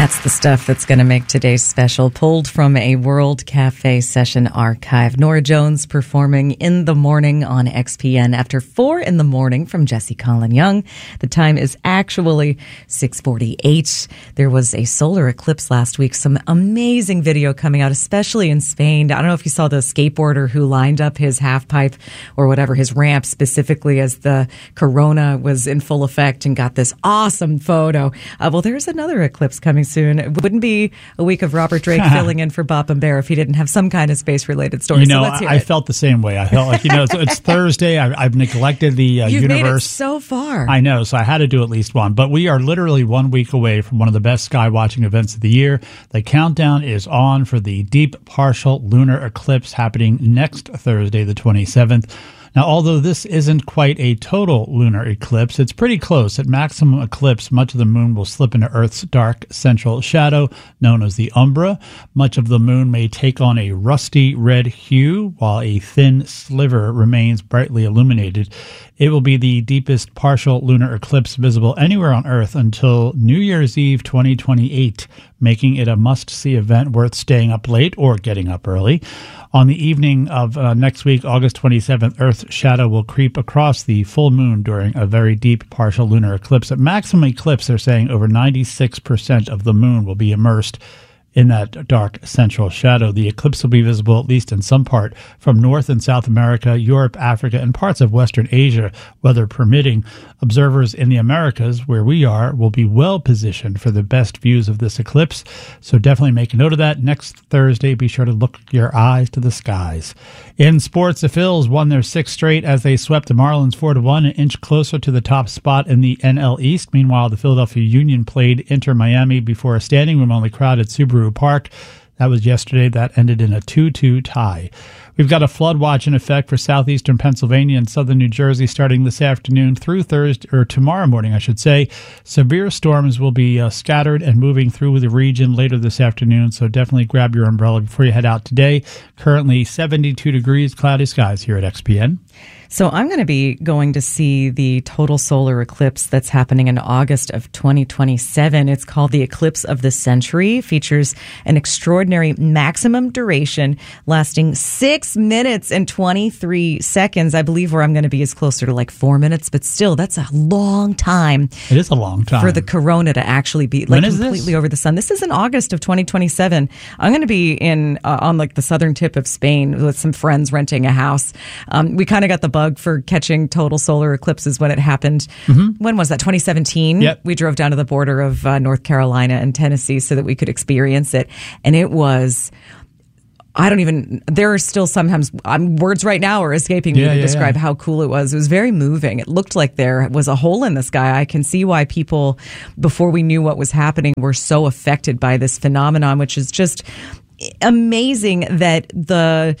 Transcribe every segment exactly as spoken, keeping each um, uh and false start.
That's the stuff that's going to make today's special. Pulled from a World Cafe Session archive. Norah Jones performing In the Morning on X P N after four in the morning from Jesse Colin Young. The time is actually six forty-eight. There was a solar eclipse last week. Some amazing video coming out, especially in Spain. I don't know if you saw the skateboarder who lined up his half pipe or whatever, his ramp specifically as the corona was in full effect and got this awesome photo. Uh, well, there's another eclipse coming soon. It wouldn't be a week of Robert Drake filling in for Bop and Bear if he didn't have some kind of space-related story. You know, so let's hear I, I it. felt the same way. I felt like, you know, it's, it's Thursday. I, I've neglected the uh, You've universe. made it so far. I know, so I had to do at least one. But we are literally one week away from one of the best sky-watching events of the year. The countdown is on for the deep partial lunar eclipse happening next Thursday, the twenty-seventh. Now, although this isn't quite a total lunar eclipse, it's pretty close. At maximum eclipse, much of the moon will slip into Earth's dark central shadow, known as the umbra. Much of the moon may take on a rusty red hue, while a thin sliver remains brightly illuminated. It will be the deepest partial lunar eclipse visible anywhere on Earth until New Year's Eve twenty twenty-eight, making it a must-see event worth staying up late or getting up early. On the evening of uh, next week, August twenty-seventh, Earth's shadow will creep across the full moon during a very deep partial lunar eclipse. At maximum eclipse, they're saying over ninety-six percent of the moon will be immersed in that dark central shadow. The eclipse will be visible, at least in some part, from North and South America, Europe, Africa, and parts of Western Asia, weather permitting. Observers in the Americas, where we are, will be well positioned for the best views of this eclipse. So definitely make a note of that. Next Thursday, be sure to look your eyes to the skies. In sports, the Phils won their sixth straight as they swept the Marlins four to one, an inch closer to the top spot in the N L East. Meanwhile, the Philadelphia Union played Inter Miami before a standing room only crowd at Subaru Park. That was yesterday. That ended in a two two tie. We've got a flood watch in effect for southeastern Pennsylvania and southern New Jersey starting this afternoon through Thursday, or tomorrow morning, I should say. Severe storms will be uh, scattered and moving through the region later this afternoon, so definitely grab your umbrella before you head out today. Currently seventy-two degrees, cloudy skies here at X P N. So I'm going to be going to see the total solar eclipse that's happening in August of twenty twenty-seven. It's called the Eclipse of the Century. Features an extraordinary maximum duration lasting six minutes and twenty-three seconds. I believe where I'm going to be is closer to like four minutes, but still, that's a long time. It is a long time. For the corona to actually be like completely this? over the sun. This is in August of twenty twenty-seven. I'm going to be in uh, on like the southern tip of Spain with some friends renting a house. Um, we kind of got the bug for catching total solar eclipses when it happened. Mm-hmm. When was that? twenty seventeen? Yep. We drove down to the border of uh, North Carolina and Tennessee so that we could experience it. And it was... I don't even, there are still sometimes, um, words right now are escaping me yeah, to yeah, describe yeah. how cool it was. It was very moving. It looked like there was a hole in the sky. I can see why people, before we knew what was happening, were so affected by this phenomenon, which is just amazing that the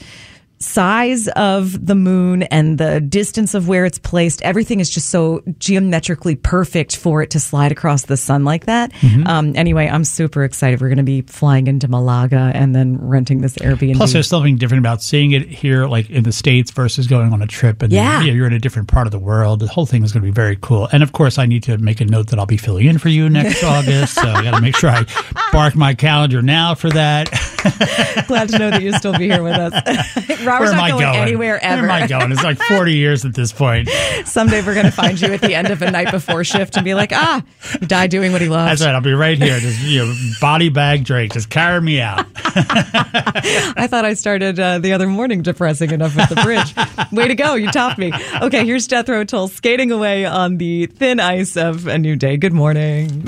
size of the moon and the distance of where it's placed, everything is just so geometrically perfect for it to slide across the sun like that. Mm-hmm. Um, anyway, I'm super excited. We're going to be flying into Malaga and then renting this Airbnb. Plus, there's something different about seeing it here, like in the States, versus going on a trip. And yeah. you know, you're in a different part of the world. The whole thing is going to be very cool. And of course, I need to make a note that I'll be filling in for you next August. So I got to make sure I mark my calendar now for that. Glad to know that you'll still be here with us. Robert's Where am not I going, going anywhere ever. Where am I going? It's like forty years at this point. Someday we're going to find you at the end of a night before shift and be like, ah, he died doing what he loves. That's right. I'll be right here. Just, you know, body bag Drake. Just carry me out. I thought I started uh, the other morning depressing enough with the bridge. Way to go. You topped me. Okay, here's Jethro Tull skating away on the thin ice of a new day. Good morning.